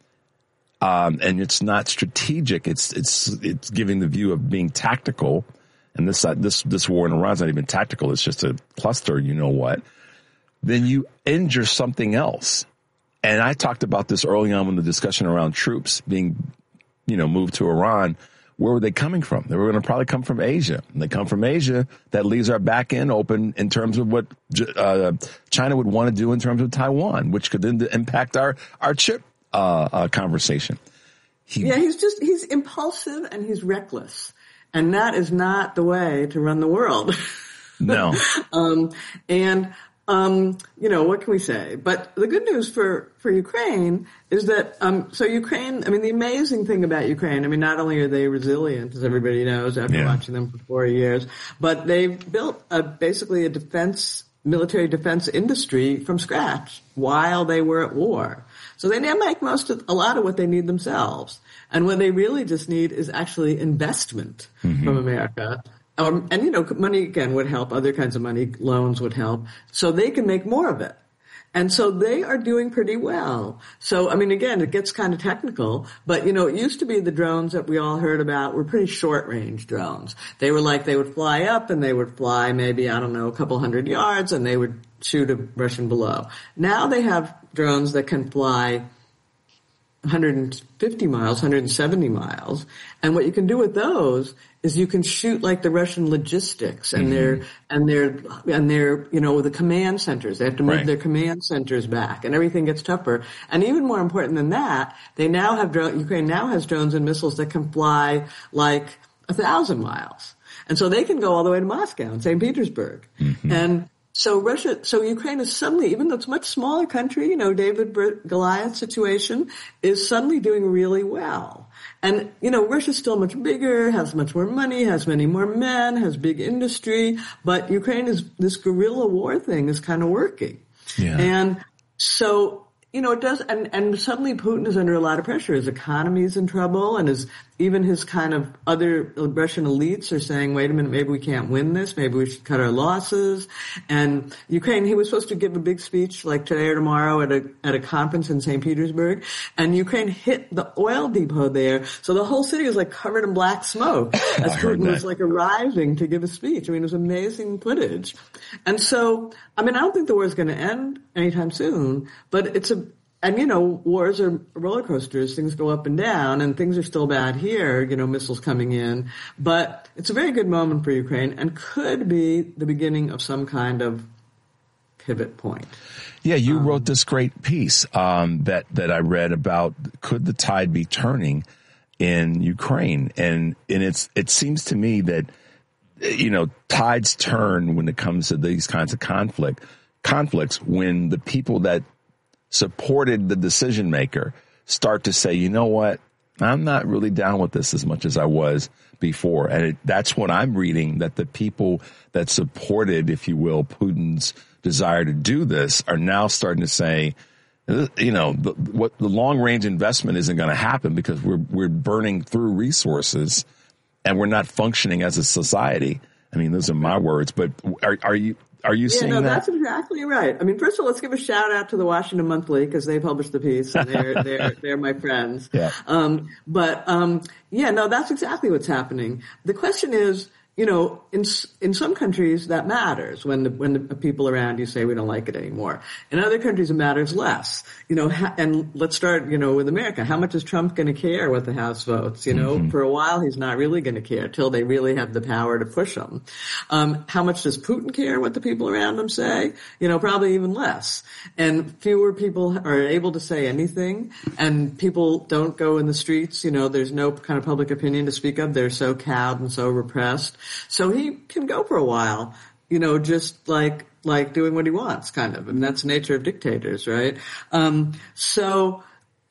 um, and it's not strategic, it's it's it's giving the view of being tactical. And this this this war in Iran is not even tactical; it's just a cluster. You know what? Then you injure something else. And I talked about this early on when the discussion around troops being, you know, moved to Iran. Where were they coming from? They were going to probably come from Asia. And they come from Asia. That leaves our back end open in terms of what uh, China would want to do in terms of Taiwan, which could then impact our our chip uh, uh, conversation. He, yeah, he's just he's impulsive and he's reckless. And that is not the way to run the world. No. um, and, um, you know, what can we say? But the good news for, for Ukraine is that, um, so Ukraine, I mean, the amazing thing about Ukraine, I mean, not only are they resilient, as everybody knows after yeah. watching them for four years, but they've built a, basically a defense, military defense industry from scratch while they were at war. So they now make most of, a lot of what they need themselves. And what they really just need is actually investment mm-hmm. from America. Um, and, you know, money, again, would help. Other kinds of money, loans would help. So they can make more of it. And so they are doing pretty well. So, I mean, again, it gets kind of technical. But, you know, it used to be the drones that we all heard about were pretty short-range drones. They were like, they would fly up and they would fly maybe, I don't know, a couple hundred yards, and they would shoot a Russian below. Now they have drones that can fly one hundred fifty miles, one hundred seventy miles. And what you can do with those is you can shoot like the Russian logistics and mm-hmm. their, and their, and their, you know, the command centers. They have to move right. their command centers back, and everything gets tougher. And even more important than that, they now have drone, Ukraine now has drones and missiles that can fly like a thousand miles. And so they can go all the way to Moscow and Saint Petersburg. Mm-hmm. And so Russia, so Ukraine is suddenly, even though it's a much smaller country, you know, David Goliath situation, is suddenly doing really well. And, you know, Russia's still much bigger, has much more money, has many more men, has big industry, but Ukraine is, this guerrilla war thing is kind of working. Yeah. And so you know, it does, and, and suddenly Putin is under a lot of pressure. His economy is in trouble, and his, even his kind of other Russian elites are saying, wait a minute, maybe we can't win this, maybe we should cut our losses. And Ukraine, he was supposed to give a big speech like today or tomorrow at a, at a conference in Saint Petersburg, and Ukraine hit the oil depot there, so the whole city was like covered in black smoke as Putin was like arriving to give a speech. I mean, it was amazing footage. And so, I mean, I don't think the war is going to end anytime soon, but it's a, and you know, wars are roller coasters. Things go up and down, and things are still bad here, you know, missiles coming in. But it's a very good moment for Ukraine and could be the beginning of some kind of pivot point. Yeah, you um, wrote this great piece um, that, that I read about could the tide be turning in Ukraine? And, and it's, it seems to me that, you know, tides turn when it comes to these kinds of conflict, conflicts when the people that supported the decision maker start to say, you know what, I'm not really down with this as much as I was before. And it, that's what I'm reading, that the people that supported, if you will, Putin's desire to do this are now starting to say, you know, the, what the long range investment isn't going to happen because we're, we're burning through resources and we're not functioning as a society. I mean, those are my words, but are, are you, Are you yeah, seeing no, that? That's exactly right. I mean, first of all, let's give a shout out to the Washington Monthly because they published the piece and they're, they're, they're my friends. Yeah. Um, but, um, yeah, no, that's exactly what's happening. The question is, you know, in, in some countries that matters when the, when the people around you say we don't like it anymore. In other countries it matters less, you know, ha- and let's start, you know, with America. How much is Trump going to care what the House votes? You know, mm-hmm. for a while he's not really going to care till they really have the power to push him. Um, how much does Putin care what the people around him say? You know, probably even less. And fewer people are able to say anything, and people don't go in the streets. You know, there's no kind of public opinion to speak of. They're so cowed and so repressed. So he can go for a while, you know, just like, like doing what he wants, kind of. I mean, that's the nature of dictators, right? Um, so,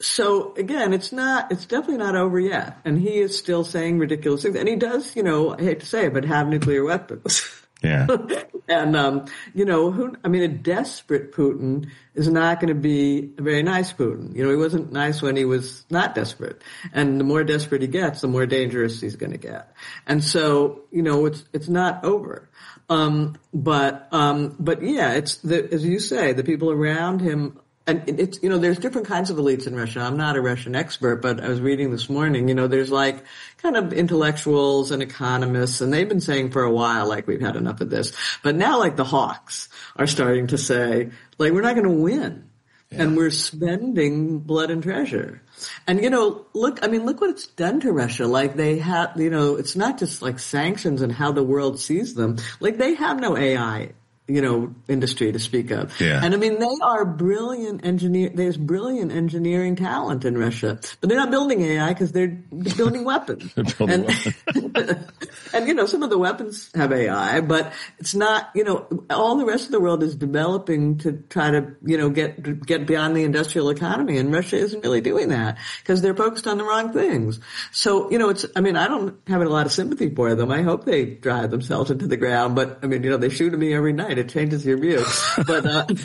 so again, it's not, it's definitely not over yet. And he is still saying ridiculous things. And he does, you know, I hate to say it, but have nuclear weapons. Yeah. And, um, you know, who, I mean, a desperate Putin is not going to be a very nice Putin. You know, he wasn't nice when he was not desperate. And the more desperate he gets, the more dangerous he's going to get. And so, you know, it's, it's not over. Um, but, um, but yeah, it's the, as you say, the people around him. And it's, you know, there's different kinds of elites in Russia. I'm not a Russian expert, but I was reading this morning, you know, there's like kind of intellectuals and economists, and they've been saying for a while, like, we've had enough of this. But now, like, the hawks are starting to say, like, we're not going to win. Yeah. And we're spending blood and treasure. And, you know, look, I mean, look what it's done to Russia. Like, they have, you know, it's not just like sanctions and how the world sees them. Like, they have no A I, you know, industry to speak of. Yeah. And I mean, they are brilliant engineer, there's brilliant engineering talent in Russia, but they're not building A I because they're building weapons. They're building and, weapons. And, you know, some of the weapons have A I, but it's not, you know, all the rest of the world is developing to try to, you know, get, get beyond the industrial economy. And Russia isn't really doing that because they're focused on the wrong things. So, you know, it's, I mean, I don't have a lot of sympathy for them. I hope they drive themselves into the ground, but I mean, you know, they shoot at me every night. It changes your view. But,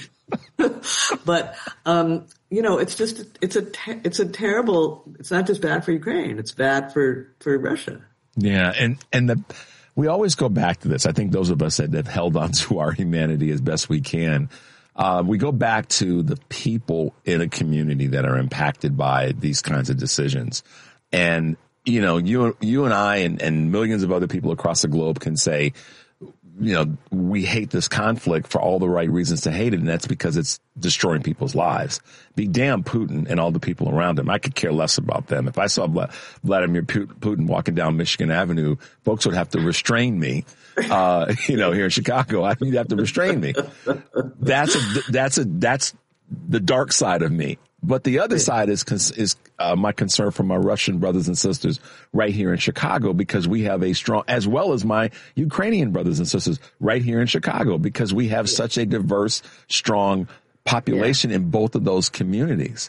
uh, but, um, you know, it's just, it's a, te- it's a terrible, it's not just bad for Ukraine. It's bad for, for Russia. Yeah. And, and the, we always go back to this. I think those of us that have held on to our humanity as best we can, uh, we go back to the people in a community that are impacted by these kinds of decisions. And, you know, you, you and I and, and millions of other people across the globe can say, you know, we hate this conflict for all the right reasons to hate it, and that's because it's destroying people's lives. Be damn Putin and all the people around him. I could care less about them. If I saw Vladimir Putin walking down Michigan Avenue, folks would have to restrain me. Uh, you know, here in Chicago, I you'd have to restrain me. That's a, that's a, that's the dark side of me. But the other side is is uh, my concern for my Russian brothers and sisters right here in Chicago, because we have a strong, as well as my Ukrainian brothers and sisters right here in Chicago, because we have such a diverse, strong population yeah. in both of those communities.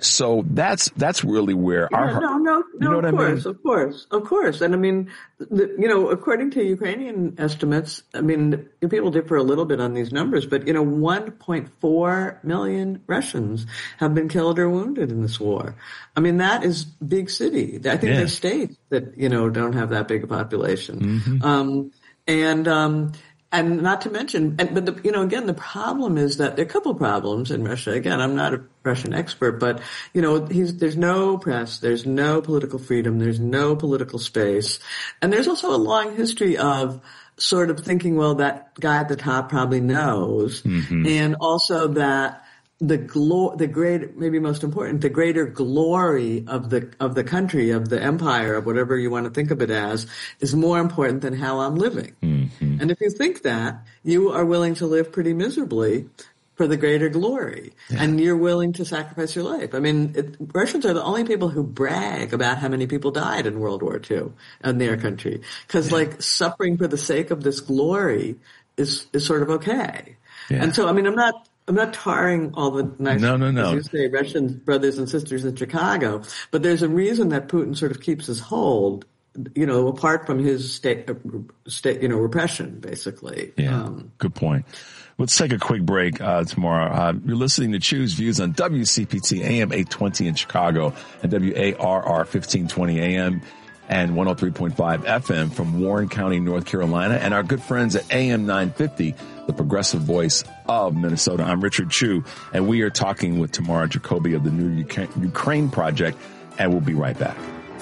So that's that's really where yeah, our no, no, you no. know Of what course, I mean? of course, of course. And I mean, the, you know, according to Ukrainian estimates, I mean, people differ a little bit on these numbers, but you know, one point four million Russians have been killed or wounded in this war. I mean, that is big city. I think Yeah. there's states that you know don't have that big a population. Mm-hmm. Um, and um, And not to mention, and, but the, you know, again, the problem is that there are a couple problems in Russia. Again, I'm not a Russian expert, but you know, he's, there's no press, there's no political freedom, there's no political space, and there's also a long history of sort of thinking, well, that guy at the top probably knows, Mm-hmm. and also that the glo- the great, maybe most important, the greater glory of the of the country, of the empire, of whatever you want to think of it as, is more important than how I'm living. Mm-hmm. And if you think that, you are willing to live pretty miserably for the greater glory, Yeah. and you're willing to sacrifice your life. I mean, it, Russians are the only people who brag about how many people died in World War Two in their country, because like suffering for the sake of this glory is is sort of okay. Yeah. And so, I mean, I'm not. I'm not tarring all the nice, No, no, no. as you say, Russian brothers and sisters in Chicago, but there's a reason that Putin sort of keeps his hold, you know, apart from his state, uh, state, you know, repression, basically. Yeah, Um, good point. Let's take a quick break uh, tomorrow. Uh, you're listening to Choose Views on W C P T A M eight twenty in Chicago and W A R R fifteen twenty A M and one oh three point five F M from Warren County, North Carolina, and our good friends at A M nine fifty, the progressive voice of Minnesota. I'm Richard Chu, and we are talking with Tamara Jacoby of the New Ukraine Project, and we'll be right back.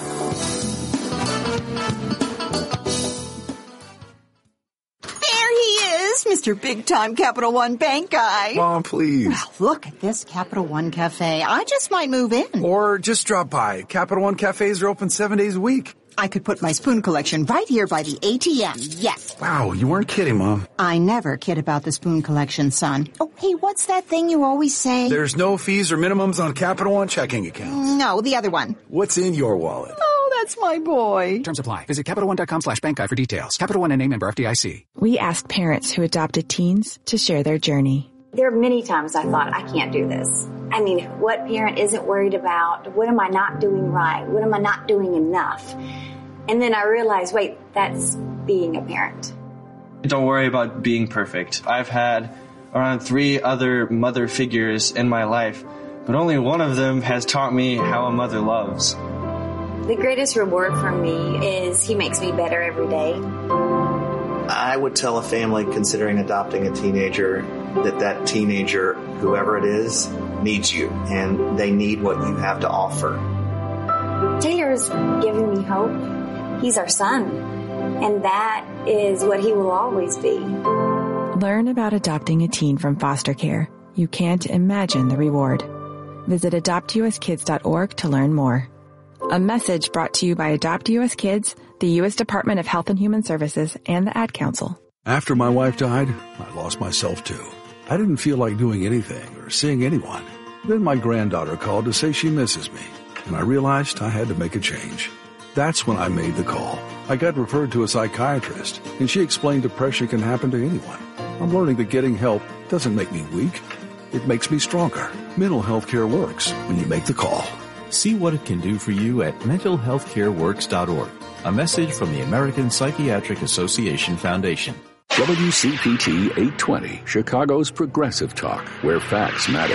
There he is, Mister Big Time Capital One Bank guy. Mom, please. Well, look at this Capital One Cafe. I just might move in. Or just drop by. Capital One cafes are open seven days a week. I could put my spoon collection right here by the A T M, yes. Wow, you weren't kidding, Mom. I never kid about the spoon collection, son. Oh, hey, what's that thing you always say? There's no fees or minimums on Capital One checking accounts. No, the other one. What's in your wallet? Oh, that's my boy. Terms apply. Visit CapitalOne.com slash bank guide for details. Capital One N A member F D I C. We asked parents who adopted teens to share their journey. There are many times I thought, I can't do this. I mean, what parent isn't worried about? What am I not doing right? What am I not doing enough? And then I realized, wait, that's being a parent. Don't worry about being perfect. I've had around three other mother figures in my life, but only one of them has taught me how a mother loves. The greatest reward for me is he makes me better every day. I would tell a family considering adopting a teenager that that teenager, whoever it is, needs you, and they need what you have to offer. Taylor's giving me hope. He's our son, and that is what he will always be. Learn about adopting a teen from foster care. You can't imagine the reward. Visit adopt U S kids dot org to learn more. A message brought to you by Adopt U S Kids, the U S Department of Health and Human Services, and the Ad Council. After my wife died, I lost myself too. I didn't feel like doing anything or seeing anyone. Then my granddaughter called to say she misses me, and I realized I had to make a change. That's when I made the call. I got referred to a psychiatrist, and she explained depression can happen to anyone. I'm learning that getting help doesn't make me weak. It makes me stronger. Mental health care works when you make the call. See what it can do for you at mental health care works dot org. A message from the American Psychiatric Association Foundation. W C P T eight twenty, Chicago's progressive talk, where facts matter.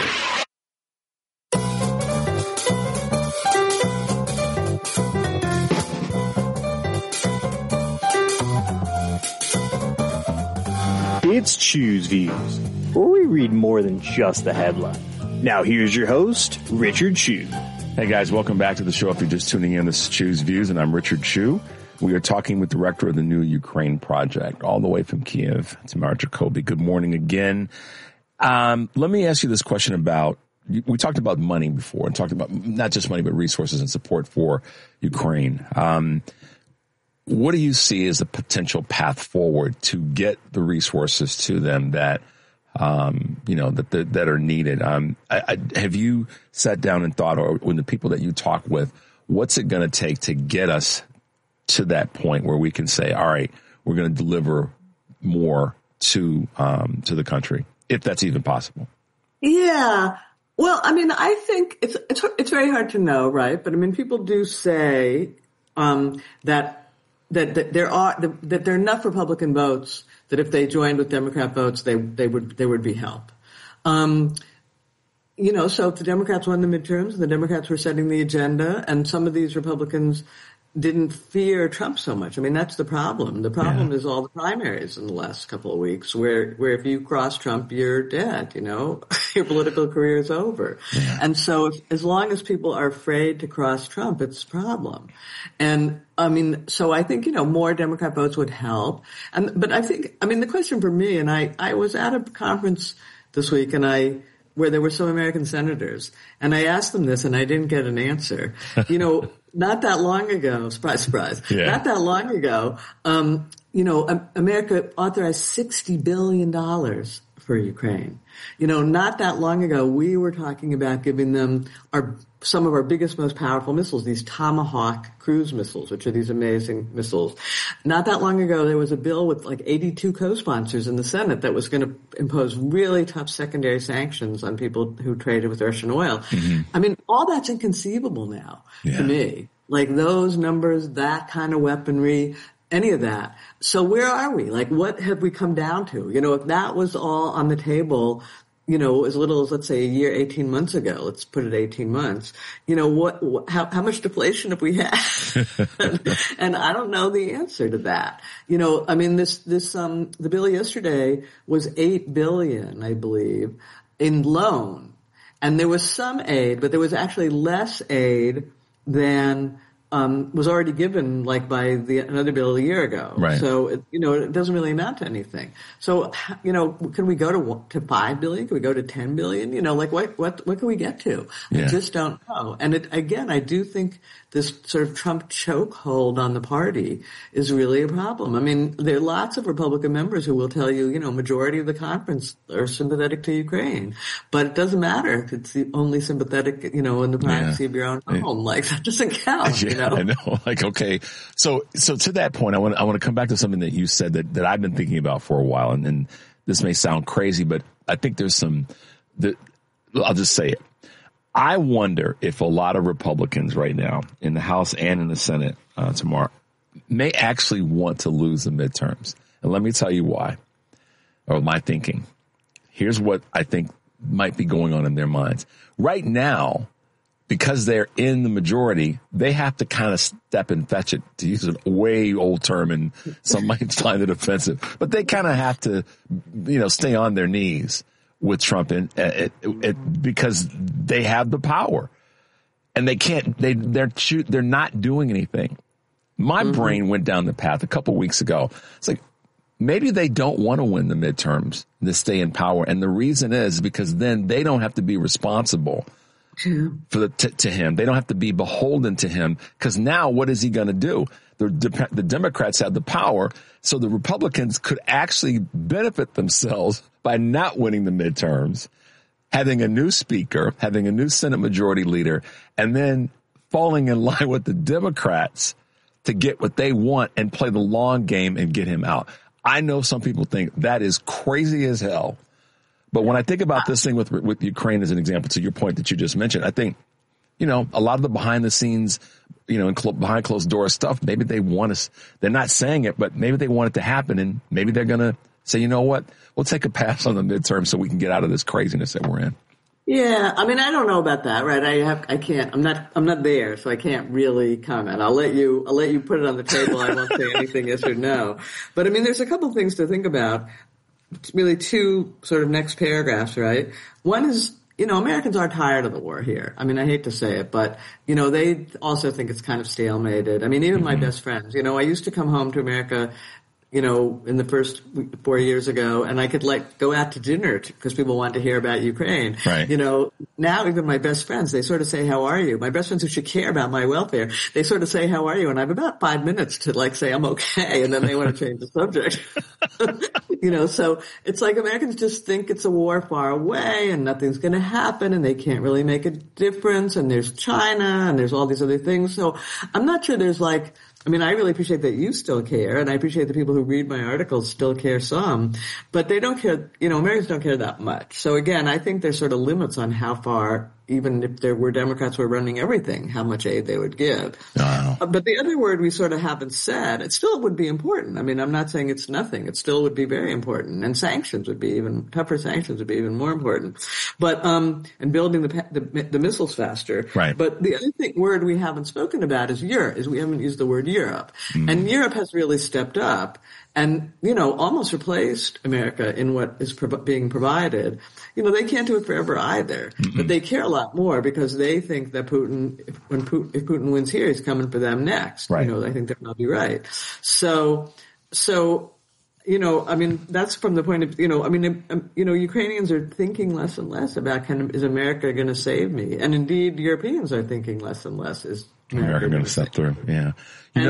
It's Choose Views, where we read more than just the headline. Now here's your host, Richard Chu. Hey guys, welcome back to the show. If you're just tuning in, this is Choose Views, and I'm Richard Chu. We are talking with the director of the New Ukraine Project, all the way from Kiev, Tamara Jacoby. Good morning again. Um, let me ask you this question about, we talked about money before, and talked about not just money, but resources and support for Ukraine. Um, what do you see as a potential path forward to get the resources to them that, um, you know, that, that, that are needed? Um, I, I, have you sat down and thought, or when the people that you talk with, what's it going to take to get us to that point where we can say, all right, we're going to deliver more to, um, to the country, if that's even possible? Yeah. Well, I mean, I think it's it's it's very hard to know, right? But I mean, people do say um, that, that that there are that there are enough Republican votes that if they joined with Democrat votes, they they would there would be help. Um, you know, so if the Democrats won the midterms, and the Democrats were setting the agenda, and some of these Republicans didn't fear Trump so much. I mean, that's the problem. The problem yeah. is all the primaries in the last couple of weeks where, where if you cross Trump, you're dead, you know, your political career is over. Yeah. And so if, as long as people are afraid to cross Trump, it's a problem. And I mean, so I think, you know, more Democrat votes would help. And, but I think, I mean, the question for me, and I, I was at a conference this week and I, where there were some American senators, and I asked them this and I didn't get an answer. You know, not that long ago, surprise, surprise, yeah. not that long ago, um, you know, America authorized sixty billion dollars for Ukraine. You know, not that long ago, we were talking about giving them our some of our biggest, most powerful missiles, these Tomahawk cruise missiles, which are these amazing missiles. Not that long ago, there was a bill with like eighty-two co-sponsors in the Senate that was going to impose really tough secondary sanctions on people who traded with Russian oil. Mm-hmm. I mean, all that's inconceivable now yeah. to me. Like those numbers, that kind of weaponry, any of that. So where are we? Like, what have we come down to? You know, if that was all on the table, you know, as little as, let's say, a year, eighteen months ago, let's put it eighteen months, you know, what, what how, how much deflation have we had? and, and I don't know the answer to that. You know, I mean, this, this, um, the bill yesterday was eight billion dollars, I believe, in loan. And there was some aid, but there was actually less aid than Um, was already given, like, by the another bill a year ago. Right. So, it, you know, it doesn't really amount to anything. So, you know, can we go to to five billion? Can we go to ten billion? You know, like, what what what can we get to? Yeah. I just don't know. And it, again, I do think this sort of Trump chokehold on the party is really a problem. I mean, there are lots of Republican members who will tell you, you know, majority of the conference are sympathetic to Ukraine, but it doesn't matter if it's the only sympathetic, you know, in the privacy yeah. of your own home. Like, that doesn't count. Yeah. You know? I know. Like, okay. So, so to that point, I want, I want to come back to something that you said that, that I've been thinking about for a while. And, and this may sound crazy, but I think there's some, that I'll just say it. I wonder if a lot of Republicans right now in the House and in the Senate uh, tomorrow may actually want to lose the midterms. And let me tell you why, or my thinking. Here's what I think might be going on in their minds right now. Because they're in the majority, they have to kind of step and fetch it, to use a way old term, and some might find it offensive. But they kind of have to, you know, stay on their knees with Trump, and it, it, it, because they have the power, and they can't. They they're they're not doing anything. My mm-hmm. brain went down the path a couple weeks ago. It's like maybe they don't want to win the midterms to stay in power, and the reason is because then they don't have to be responsible. For the, to, to him. They don't have to be beholden to him, because now what is he going to do? The, the Democrats have the power, so the Republicans could actually benefit themselves by not winning the midterms, having a new speaker, having a new Senate majority leader, and then falling in line with the Democrats to get what they want and play the long game and get him out. I know some people think that is crazy as hell. But when I think about this thing with with Ukraine as an example, to your point that you just mentioned, I think, you know, a lot of the behind the scenes, you know, in cl- behind closed doors stuff, maybe they want us, they're not saying it, but maybe they want it to happen, and maybe they're going to say, you know what, we'll take a pass on the midterm so we can get out of this craziness that we're in. Yeah, I mean, I don't know about that, right? I have, I can't, I'm not, I'm not there, so I can't really comment. I'll let you, I'll let you put it on the table. I won't say anything yes or no. But I mean, there's a couple things to think about. It's really two sort of next paragraphs, right? One is, you know, Americans are tired of the war here. I mean, I hate to say it, but, you know, they also think it's kind of stalemated. I mean, even mm-hmm. my best friends, you know, I used to come home to America, you know, in the first four years ago, and I could like go out to dinner because people wanted to hear about Ukraine. Right. You know, now even my best friends, they sort of say, how are you? My best friends who should care about my welfare, they sort of say, how are you? And I have about five minutes to like say, I'm okay. And then they want to change the subject. You know, so it's like Americans just think it's a war far away and nothing's going to happen and they can't really make a difference. And there's China and there's all these other things. So I'm not sure there's like I mean, I really appreciate that you still care, and I appreciate the people who read my articles still care some, but they don't care, you know, Americans don't care that much. So again, I think there's sort of limits on how far, even if there were Democrats who were running everything, how much aid they would give. Wow. Uh, but the other word we sort of haven't said, it still would be important. I mean, I'm not saying it's nothing. It still would be very important. And sanctions would be even, tougher sanctions would be even more important. But, um, and building the, the, the missiles faster. Right. But the other thing, word we haven't spoken about is Europe, is we haven't used the word Europe. Mm. And Europe has really stepped up and, you know, almost replaced America in what is pro- being provided. You know, they can't do it forever either, mm-hmm. but they care a lot more because they think that Putin, if, when Putin, if Putin wins here, he's coming for them next. Right. You know, I think they're probably right. So, so, you know, I mean, that's from the point of, you know, I mean, um, you know, Ukrainians are thinking less and less about kind of, is America going to save me? And indeed, Europeans are thinking less and less, is America, America going to step through? Yeah.